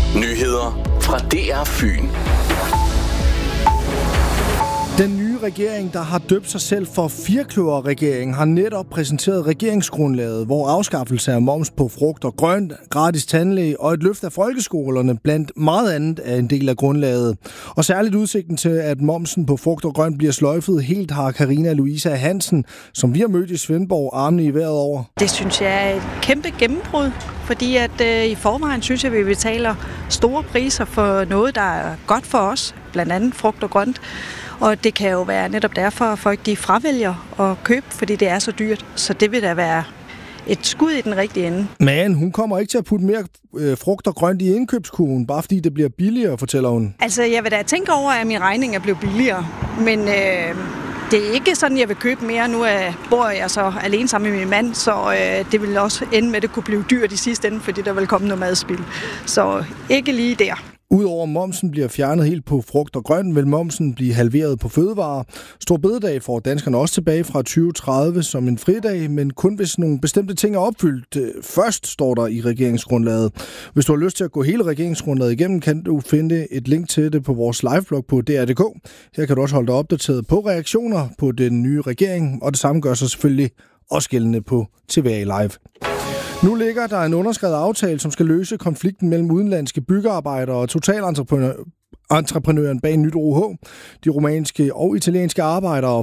Nyheder fra DR Fyn. Den nye regering, der har døbt sig selv for firkløverregeringen, har netop præsenteret regeringsgrundlaget, hvor afskaffelse af moms på frugt og grønt, gratis tandlæge og et løft af folkeskolerne blandt meget andet er en del af grundlaget. Og særligt udsigten til, at momsen på frugt og grønt bliver sløjfet helt, har Carina Louisa Hansen, som vi har mødt i Svendborg, armene i vejret over. Det synes jeg er et kæmpe gennembrud, fordi at i forvejen synes jeg, at vi betaler store priser for noget, der er godt for os, blandt andet frugt og grønt. Og det kan jo være netop derfor, at folk de fravælger at købe, fordi det er så dyrt. Så det vil da være et skud i den rigtige ende. Men hun kommer ikke til at putte mere frugt og grønt i indkøbskurven, bare fordi det bliver billigere, fortæller hun. Altså, jeg vil da tænke over, at min regning er blevet billigere. Men det er ikke sådan, jeg vil købe mere. Nu bor jeg så alene sammen med min mand, så det vil også ende med, at det kunne blive dyrt i sidste ende, fordi der vil komme noget madspild. Så ikke lige der. Udover momsen bliver fjernet helt på frugt og grønt, vil momsen blive halveret på fødevarer. Stor bededag får danskerne også tilbage fra 2030 som en fridag, men kun hvis nogle bestemte ting er opfyldt. Først står der i regeringsgrundlaget. Hvis du har lyst til at gå hele regeringsgrundlaget igennem, kan du finde et link til det på vores liveblog på DR.dk. Her kan du også holde dig opdateret på reaktioner på den nye regering, og det samme gør sig selvfølgelig også gældende på TVA Live. Nu ligger der en underskrevet aftale, som skal løse konflikten mellem udenlandske byggearbejdere og totalentreprenøren bag Nyt OH. De rumænske og italienske arbejdere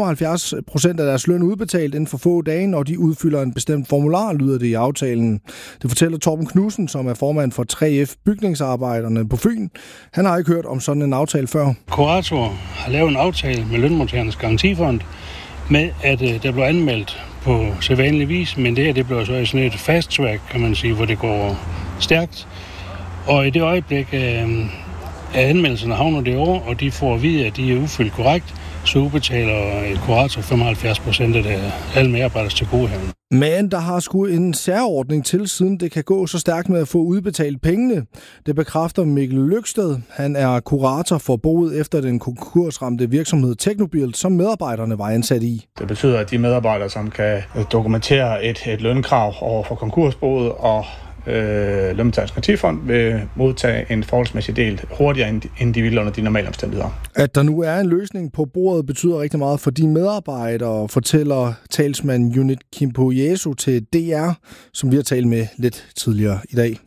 får 75% af deres løn udbetalt inden for få dage, og de udfylder en bestemt formular, lyder det i aftalen. Det fortæller Torben Knudsen, som er formand for 3F Bygningsarbejderne på Fyn. Han har ikke hørt om sådan en aftale før. Kurator har lavet en aftale med Lønmodtagernes Garantifond med, at der blev anmeldt på sædvanlig vis, men det blev så sådan et fast track, kan man sige, hvor det går stærkt. Og i det øjeblik af anmeldelserne havner det over, og de får at vide, at de er udfyldt korrekt, så udbetaler et kurator 75% af alle medarbejders tilgodehavende. Men der har sgu en særordning til, siden det kan gå så stærkt med at få udbetalt pengene. Det bekræfter Mikkel Lyksted. Han er kurator for boet efter den konkursramte virksomhed Teknobilt, som medarbejderne var ansat i. Det betyder, at de medarbejdere, som kan dokumentere et lønkrav over for konkursboet og Lønmodtagernes Garantifond vil modtage en forholdsmæssig del hurtigere, end de ville under de normale omstændigheder. At der nu er en løsning på bordet betyder rigtig meget for de medarbejdere, fortæller talsmand Unit Kimpo Jesu til DR, som vi har talt med lidt tidligere i dag.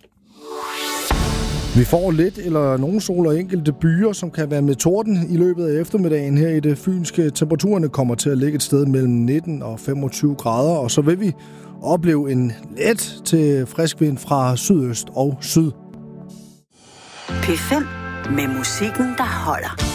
Vi får lidt eller nogen sol og enkelte byer, som kan være med torden i løbet af eftermiddagen her i det fynske. Temperaturerne kommer til at ligge et sted mellem 19 og 25 grader, og så vil vi opleve en let til frisk vind fra sydøst og syd. P5 med musikken, der holder.